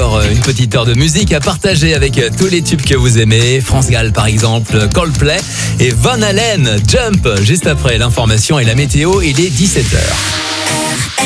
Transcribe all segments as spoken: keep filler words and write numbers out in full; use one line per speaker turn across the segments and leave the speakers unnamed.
encore une petite heure de musique à partager avec tous les tubes que vous aimez. France Gall par exemple, Coldplay et Van Halen, Jump. Juste après l'information et la météo, il est dix-sept heures.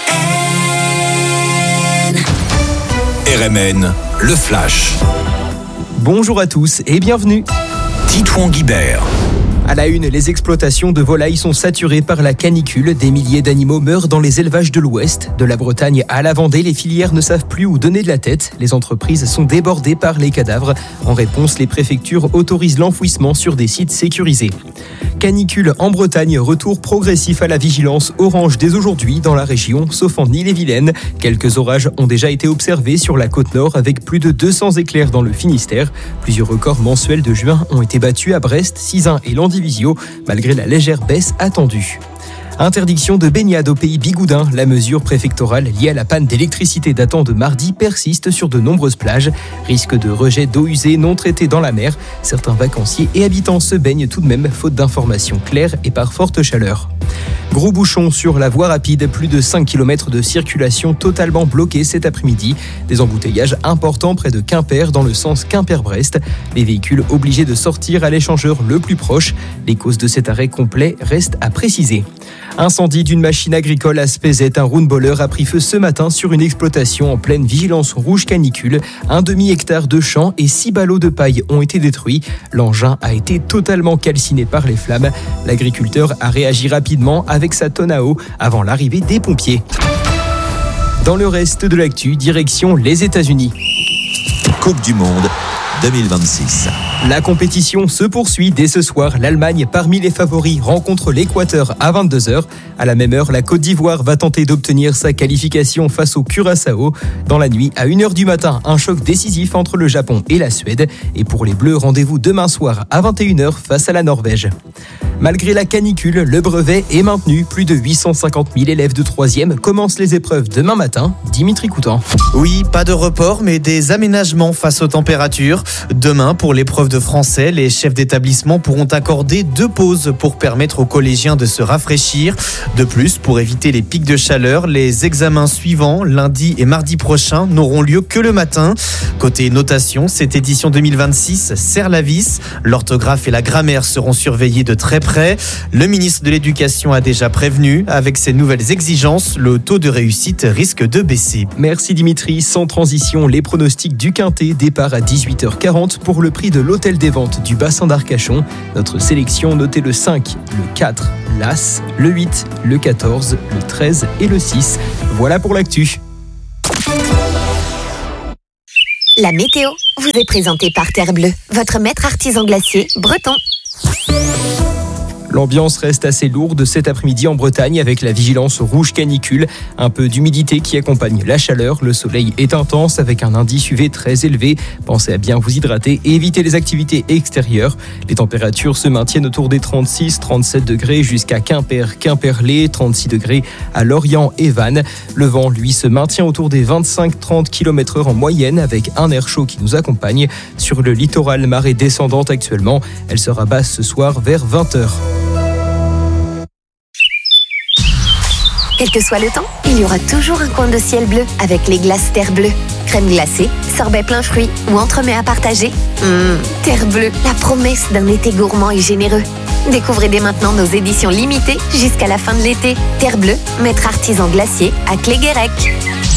R M N, le Flash.
Bonjour à tous et bienvenue.
Titouan Guibert.
À la une, les exploitations de volailles sont saturées par la canicule. Des milliers d'animaux meurent dans les élevages de l'Ouest. De la Bretagne à la Vendée, les filières ne savent plus où donner de la tête. Les entreprises sont débordées par les cadavres. En réponse, les préfectures autorisent l'enfouissement sur des sites sécurisés. Canicule en Bretagne, retour progressif à la vigilance orange dès aujourd'hui dans la région, sauf en Ille-et-Vilaine. Quelques orages ont déjà été observés sur la côte nord avec plus de deux cents éclairs dans le Finistère. Plusieurs records mensuels de juin ont été battus à Brest, Sizun et Landivisiau, malgré la légère baisse attendue. Interdiction de baignade au pays Bigoudin. La mesure préfectorale liée à la panne d'électricité datant de mardi persiste sur de nombreuses plages. Risque de rejet d'eau usée non traitée dans la mer. Certains vacanciers et habitants se baignent tout de même faute d'informations claires et par forte chaleur. Gros bouchon sur la voie rapide, plus de cinq kilomètres de circulation totalement bloquée cet après-midi. Des embouteillages importants près de Quimper dans le sens Quimper-Brest. Les véhicules obligés de sortir à l'échangeur le plus proche. Les causes de cet arrêt complet restent à préciser. Incendie d'une machine agricole à Spézet. Un roundballer a pris feu ce matin sur une exploitation en pleine vigilance rouge canicule. Un demi-hectare de champs et six ballots de paille ont été détruits. L'engin a été totalement calciné par les flammes. L'agriculteur a réagi rapidement avec sa tonne à eau avant l'arrivée des pompiers. Dans le reste de l'actu, direction les États-Unis.
Coupe du Monde deux mille vingt-six.
La compétition se poursuit dès ce soir. L'Allemagne, parmi les favoris, rencontre l'Équateur à vingt-deux heures. À la même heure, la Côte d'Ivoire va tenter d'obtenir sa qualification face au Curaçao. Dans la nuit, à une heure du matin, un choc décisif entre le Japon et la Suède. Et pour les Bleus, rendez-vous demain soir à vingt et une heures face à la Norvège. Malgré la canicule, le brevet est maintenu. Plus de huit cent cinquante mille élèves de troisième commencent les épreuves demain matin. Dimitri Coutan.
Oui, pas de report, mais des aménagements face aux températures. Demain, pour l'épreuve de français, les chefs d'établissement pourront accorder deux pauses pour permettre aux collégiens de se rafraîchir. De plus, pour éviter les pics de chaleur, les examens suivants, lundi et mardi prochain, n'auront lieu que le matin. Côté notation, cette édition deux mille vingt-six serre la vis. L'orthographe et la grammaire seront surveillés de très près. Le ministre de l'Éducation a déjà prévenu, avec ces nouvelles exigences, le taux de réussite risque de baisser.
Merci Dimitri. Sans transition, les pronostics du Quintet. Départ à dix-huit heures quarante pour le prix de l'hôtel des ventes du bassin d'Arcachon. Notre sélection, notez le cinq, le quatre, l'As, le huit, le quatorze, le treize et le six. Voilà pour l'actu.
La météo vous est présentée par Terre Bleue, votre maître artisan glacier breton.
L'ambiance reste assez lourde cet après-midi en Bretagne avec la vigilance rouge canicule. Un peu d'humidité qui accompagne la chaleur. Le soleil est intense avec un indice U V très élevé. Pensez à bien vous hydrater et éviter les activités extérieures. Les températures se maintiennent autour des trente-six à trente-sept degrés jusqu'à Quimper, Quimperlé, trente-six degrés à Lorient et Vannes. Le vent, lui, se maintient autour des vingt-cinq à trente kilomètres heure en moyenne avec un air chaud qui nous accompagne. Sur le littoral, marée descendante actuellement. Elle sera basse ce soir vers vingt heures.
Quel que soit le temps, il y aura toujours un coin de ciel bleu avec les glaces Terre Bleue. Crème glacée, sorbet plein fruits ou entremets à partager. Mmh, Terre Bleue, la promesse d'un été gourmand et généreux. Découvrez dès maintenant nos éditions limitées jusqu'à la fin de l'été. Terre Bleue, maître artisan glacier à Cléguérec.